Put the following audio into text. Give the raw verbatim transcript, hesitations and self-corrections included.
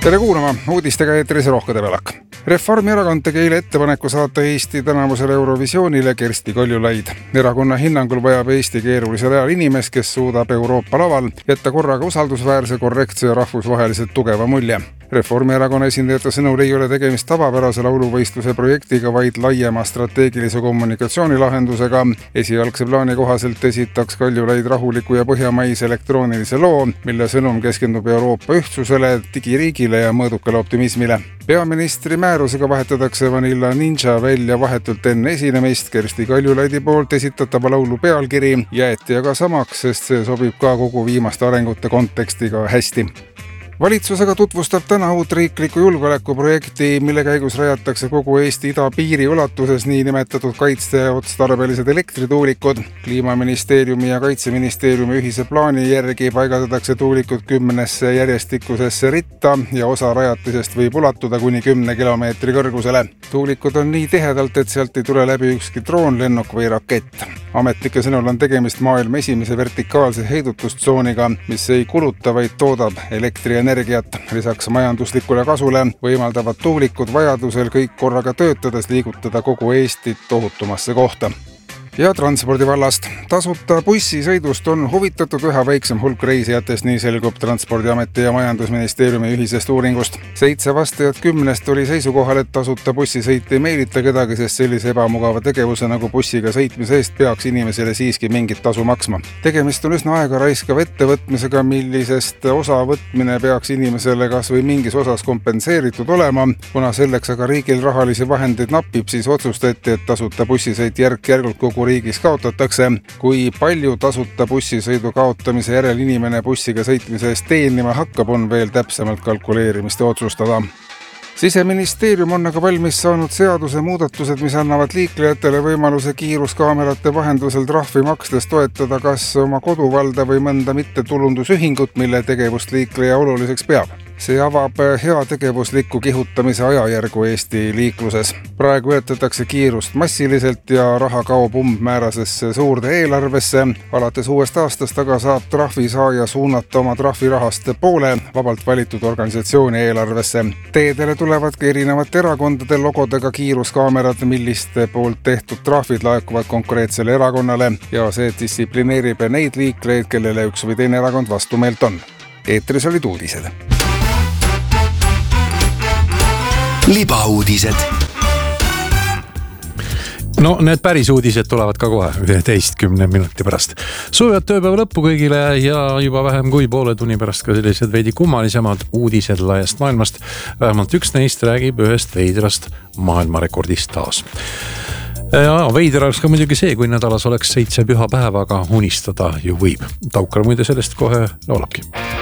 Tere kuulama, uudistega eetris Rohke Debelak. Reformierakond tegi eile ettepaneku saata Eesti tänavusele Eurovisioonile Kersti Kaljulaid. Erakonna hinnangul vajab Eesti keerulisel ajal inimest, kes suudab Euroopa laval jätta korraga usaldusväärse, korrektse ja rahvusvaheliselt tugeva mulje. Reformierakonna esindajate sõnul ei ole tegemist tavapärase lauluvõistluse projektiga, vaid laiema strateegilise kommunikatsiooni lahendusega. Esialgse plaani kohaselt esitaks Kaljulaid rahuliku ja põhjamaise elektroonilise loo, mille sõnum keskendub Euroopa ühtsusele, digiriigile ja mõõdukale optimismile. Peaministri määrusega vahetatakse Vanilla Ninja välja vahetult enne esinemist. Kersti Kaljulaidi poolt esitatava laulu pealkiri jäeti aga samaks, sest see sobib ka kogu viimaste arengute kontekstiga hästi. Valitsusega tutvustab täna uut riikliku julgeolekuprojekti, mille käigus rajatakse kogu Eesti idapiiri ulatuses nii nimetatud kaitseotstarbelised elektrituulikud. Kliimaministeeriumi ja Kaitseministeeriumi ühise plaani järgi paigatatakse tuulikud kümnesse järjestikusesse ritta ja osa rajatisest võib ulatuda kuni kümne kilomeetri kõrgusele. Tuulikud on nii tihedalt, et sealt ei tule läbi ükski droon, lennuk või rakett. Ametlike sõnul on tegemist maailma esimese vertikaalse heidutustsooniga, mis ei kuluta, vaid toodab elektrienergiat. Lisaks majanduslikule kasule võimaldavad tuulikud vajadusel kõik korraga töötades liigutada kogu Eestit tohutumasse kohta. Ja transpordi vallast. Tasuta bussisõidust on huvitatud üha väiksem hulk reisijatest, nii selgub Transpordiameti ja Majandusministeeriumi ühisest uuringust. Seitse vastajat kümnest oli seisukohal, et tasuta bussisõit ei meelita kedagi, sest sellise ebamugava tegevuse nagu bussiga sõitmise eest peaks inimesele siiski mingit tasu maksma. Tegemist on üsna aega raiskav ettevõtmisega, millisest osa võtmine peaks inimesele kas või mingis osas kompenseeritud olema. Kuna selleks aga riigil rahalisi vahendeid napib, siis otsustati, et tasuta bussisõit järk-järgult kogu riigis kaotatakse. Kui palju tasuta bussisõidu kaotamise järel inimene bussiga sõitmise eest teenima hakkab, on veel täpsemalt kalkuleerimist ja otsustada. Siseministeerium on aga valmis saanud seaduse muudatused, mis annavad liiklejatele võimaluse kiiruskaamerate vahendusel trahvi makstes toetada kas oma koduvalda või mõnda mittetulundusühingut, mille tegevust liikleja oluliseks peab. See avab heategevusliku kihutamise ajajärgu Eesti liikluses. Praegu ületatakse kiirust massiliselt ja raha kaob umbmäärasesse suurde eelarvesse. Alates uuest aastast aga saab trahvisaaja suunata oma trahvirahast poole vabalt valitud organisatsiooni eelarvesse. Teedele tulevadki erinevate erakondade logodega kiiruskaamerad, milliste poolt tehtud trahvid laekuvad konkreetsele erakonnale ja see distsiplineerib neid liikleid, kellele üks või teine erakond vastumeelt on. Eetris olid uudised. Libauudised. No need päris uudised tulevad ka kohe üheteistkümne minuti pärast. Soovivad tööpäeva lõppu kõigile ja juba vähem kui poole tunni pärast ka sellised veidi kummalisemad uudised laiast maailmast. Vähemalt üks neist räägib ühest veidrast maailmarekordist taas. Ja veider oleks ka muidugi see, kui nädalas oleks seitse püha päeva, aga unistada ju võib. Taukar muide sellest kohe laulabki.